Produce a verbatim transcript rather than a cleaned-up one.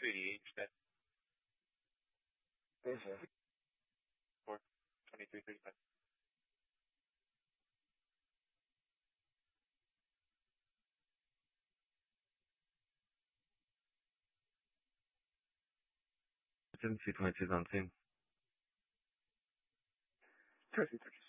two eighty-eight instead. Mm-hmm. For twenty-three thirty-five. Agency twenty-two something. thirty, thirty.